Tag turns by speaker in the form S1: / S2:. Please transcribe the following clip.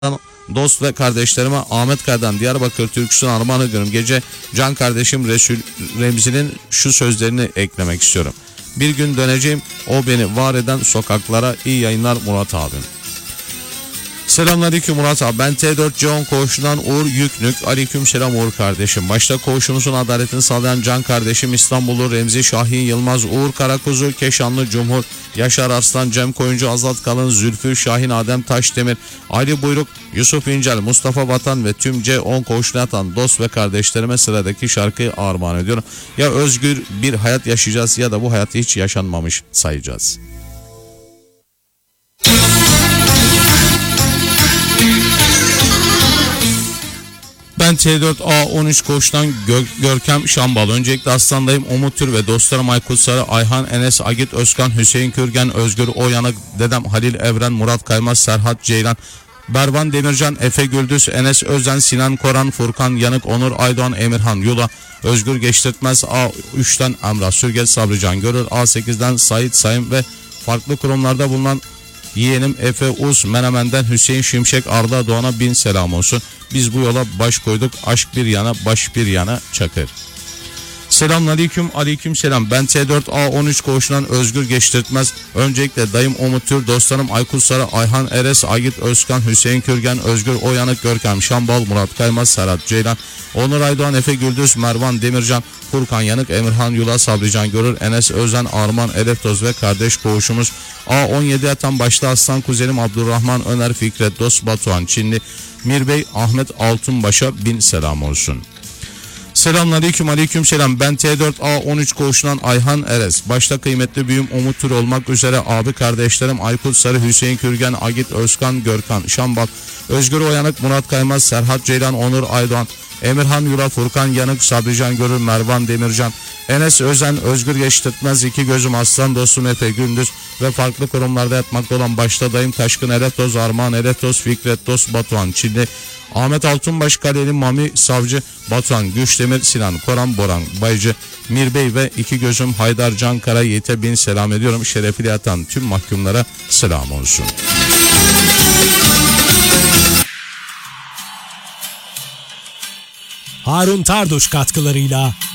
S1: dost ve kardeşlerime Ahmet Kaya'dan Diyarbakır türküsünü armağan ediyorum. Gece can kardeşim Resul Remzi'nin şu sözlerini eklemek istiyorum. Bir gün döneceğim, o beni var eden sokaklara. İyi yayınlar Murat abim. Selamünaleyküm Murat abi. Ben T4 C10 koğuşundan Uğur Yüknük. Aleyküm selam Uğur kardeşim. Başta koğuşumuzun adaletini sağlayan can kardeşim İstanbullu Remzi Şahin Yılmaz, Uğur Karakuzu, Keşanlı Cumhur, Yaşar Arslan, Cem Koyuncu, Azat Kalın, Zülfü Şahin, Adem Taşdemir, Ali Buyruk, Yusuf İncel, Mustafa Vatan ve tüm C10 koğuşuna atan dost ve kardeşlerime sıradaki şarkıyı armağan ediyorum. Ya özgür bir hayat yaşayacağız ya da bu hayatı hiç yaşanmamış sayacağız. Ben T4A13 koğuştan Görkem Şambal. Öncelikle Aslan'dayım. Umut Tür ve dostlarım Aykut Sarı, Ayhan, Enes, Agit Özkan, Hüseyin Kürgen, Özgür Oyanık, dedem Halil Evren, Murat Kaymaz, Serhat Ceylan, Bervan Demircan, Efe Güldüz, Enes Özen, Sinan Koran, Furkan Yanık, Onur Aydoğan, Emirhan Yula, Özgür Geçtirtmez, A3'ten Emrah Sürgel, Sabrican Görür, A8'den Sait Sayın ve farklı kurumlarda bulunan yeğenim Efe Uz, Menemen'den Hüseyin Şimşek, Arda Doğan'a bin selam olsun. Biz bu yola baş koyduk, aşk bir yana, baş bir yana çakır. Selamünaleyküm, aleyküm selam. Ben T4A13 koğuşundan Özgür Geçtirtmez. Öncelikle dayım Umut Tür, dostlarım Aykut Sarı, Ayhan Eres, Agit Özkan, Hüseyin Kürgen, Özgür Oyanık, Görkem Şambal, Murat Kaymaz, Serhat Ceylan, Onur Aydoğan, Efe Güldüz, Mervan Demircan, Furkan Yanık, Emirhan Yula, Sabrican Görür, Enes Özen, Arman Eleftoz ve kardeş koğuşumuz A17 yatan başta Aslan kuzenim Abdurrahman Öner, Fikret Dost, Batuhan Çinli, Mirbey, Ahmet Altunbaş'a bin selam olsun. Selamünaleyküm, aleyküm selam. Ben T4A13 koğuşundan Ayhan Eres. Başta kıymetli büyüğüm Umut Tür olmak üzere abi kardeşlerim Aykut Sarı, Hüseyin Kürgen, Agit Özkan, Görkan Şambal, Özgür Oyanık, Murat Kaymaz, Serhat Ceylan, Onur Aydoğan, Emirhan Yura, Furkan Yanık, Sabrican Görür, Mervan Demircan, Enes Özen, Özgür Geçtirtmez, iki gözüm Aslan dostum Efe Gündüz ve farklı kurumlarda yatmakta olan başta dayım Taşkın Eleftoz, Armağan Eleftoz, Fikret Dost, Batuhan Çinli, Ahmet Altunbaş, Kaleli Mami Savcı, Batuhan Güçdemir, Sinan Koran, Boran Baycı, Mirbey ve iki gözüm Haydar Can Kara Yiğit'e bin selam ediyorum. Şerefiyle yatan tüm mahkumlara selam olsun.
S2: Harun Tarduş katkılarıyla